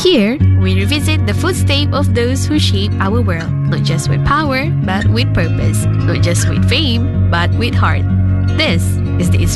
Here, we revisit the footsteps of those who shape our world, not just with power, but with purpose, not just with fame, but with heart. This is the